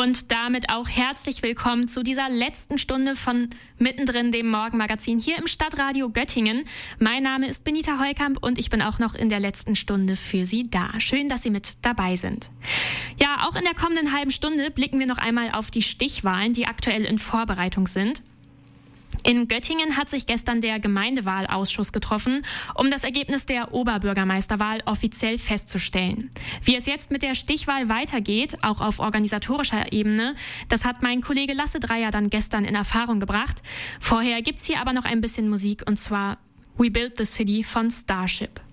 Und damit auch herzlich willkommen zu dieser letzten Stunde von Mittendrin, dem Morgenmagazin hier im Stadtradio Göttingen. Mein Name ist Benita Heukamp und ich bin auch noch in der letzten Stunde für Sie da. Schön, dass Sie mit dabei sind. Ja, auch in der kommenden halben Stunde blicken wir noch einmal auf die Stichwahlen, die aktuell in Vorbereitung sind. In Göttingen hat sich gestern der Gemeindewahlausschuss getroffen, um das Ergebnis der Oberbürgermeisterwahl offiziell festzustellen. Wie es jetzt mit der Stichwahl weitergeht, auch auf organisatorischer Ebene, das hat mein Kollege Lasse Dreier dann gestern in Erfahrung gebracht. Vorher gibt's hier aber noch ein bisschen Musik, und zwar We Built the City von Starship.